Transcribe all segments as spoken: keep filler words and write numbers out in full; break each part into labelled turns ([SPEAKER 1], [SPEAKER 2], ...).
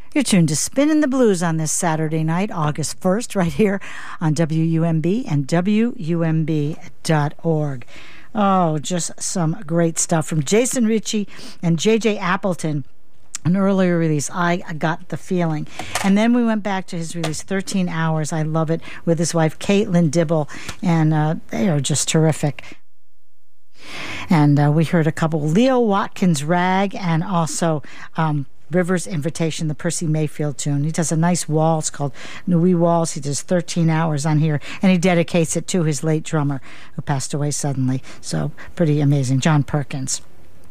[SPEAKER 1] You're tuned to Spinning the Blues on this Saturday night, August first, right here on W U M B and W U M B dot org. Oh, just some great stuff from Jason Ritchie and J J Appleton. An earlier release, I Got the Feeling. And then we went back to his release, thirteen hours, I Love It, with his wife, Caitlin Dibble. And uh, they are just terrific. And uh, we heard a couple, Leo Watkins, Rag, and also um, River's Invitation, the Percy Mayfield tune. He does a nice waltz called Nuit Waltz. He does thirteen hours on here, and he dedicates it to his late drummer who passed away suddenly. So pretty amazing, John Perkins.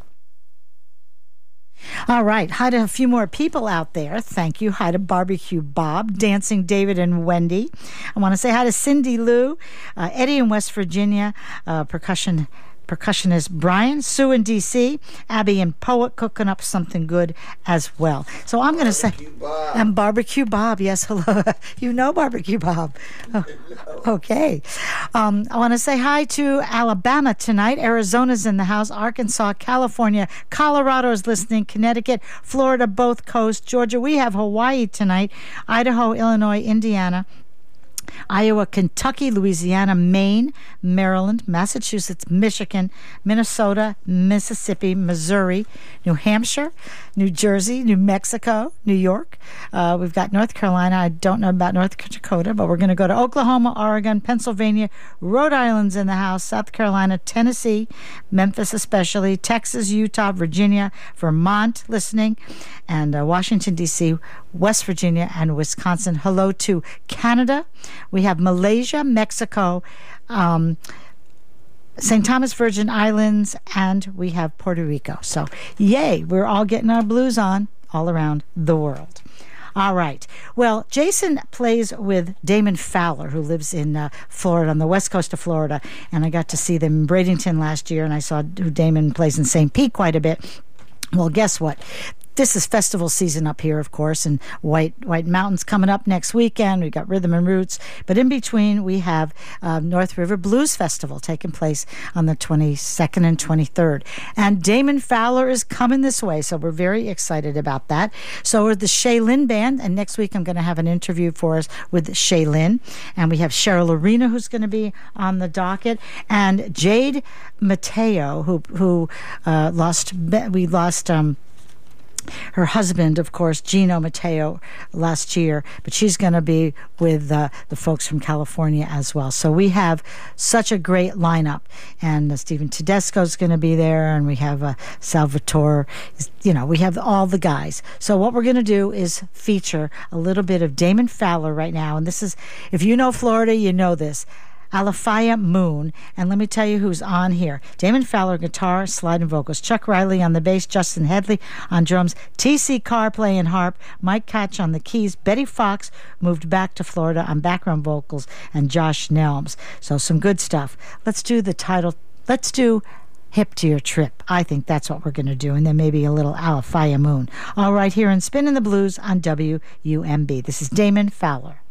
[SPEAKER 1] All right, hi to a few more people out there. Thank you. Hi to Barbecue Bob, Dancing David and Wendy. I want to say hi to Cindy Lou, uh, Eddie in West Virginia, uh, percussion percussionist Brian, Sue in D C, Abby and Poet cooking up something good as well. So I'm going to say,
[SPEAKER 2] Bob.
[SPEAKER 1] and Barbecue Bob, yes, hello. You know Barbecue Bob. Oh, okay. Um, I want to say hi to Alabama tonight. Arizona's in the house. Arkansas, California, Colorado's listening. Connecticut, Florida, both coasts. Georgia, we have Hawaii tonight. Idaho, Illinois, Indiana, Iowa, Kentucky, Louisiana, Maine, Maryland, Massachusetts, Michigan, Minnesota, Mississippi, Missouri, New Hampshire, New Jersey, New Mexico, New York. Uh, we've got North Carolina. I don't know about North Dakota, but we're going to go to Oklahoma, Oregon, Pennsylvania, Rhode Island's in the house, South Carolina, Tennessee, Memphis especially, Texas, Utah, Virginia, Vermont listening, and uh, Washington, D C, West Virginia, and Wisconsin. Hello to Canada. We have Malaysia, Mexico, um, Saint Thomas Virgin Islands, and we have Puerto Rico. So, yay, we're all getting our blues on all around the world. All right. Well, Jason plays with Damon Fowler, who lives in uh, Florida, on the west coast of Florida, and I got to see them in Bradenton last year, and I saw who Damon plays in Saint Pete quite a bit. Well, guess what? This is festival season up here, of course, and White White Mountain's coming up next weekend. We've got Rhythm and Roots. But in between, we have uh, North River Blues Festival taking place on the twenty-second and twenty-third. And Damon Fowler is coming this way, so we're very excited about that. So are the Shaylin Band, and next week I'm going to have an interview for us with Shaylin. And we have Cheryl Arena, who's going to be on the docket, and Jade Mateo, who, who uh, lost, we lost... Um, her husband, of course, Gino Mateo, last year, but she's going to be with uh, the folks from California as well. So we have such a great lineup, and uh, Stephen Tedesco is going to be there, and we have uh, Salvatore. You know, we have all the guys. So what we're going to do is feature a little bit of Damon Fowler right now, and this is, if you know Florida, you know this. Alafia Moon, and let me tell you who's on here. Damon Fowler, guitar, slide, and vocals. Chuck Riley on the bass, Justin Headley on drums, T C Carr playing harp, Mike Catch on the keys, Betty Fox moved back to Florida on background vocals, and Josh Nelms. So some good stuff. Let's do the title. Let's do Hip to Your Trip. I think that's what we're going to do, and then maybe a little Alafia Moon. All right, here in Spinning the Blues on W U M B. This is Damon Fowler.